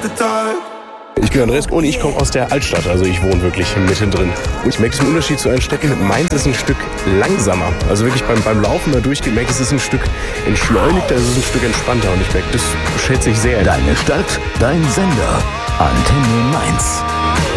Ich bin Andreas und ich komme aus der Altstadt, also ich wohne wirklich mittendrin. Und ich merke den Unterschied zu allen Städten. Mainz ist ein Stück langsamer. Also wirklich beim Laufen da durchgemerkt, es ist ein Stück entschleunigter, es ist ein Stück entspannter. Und ich merke, das schätze ich sehr. Deine Stadt, dein Sender. Antenne Mainz.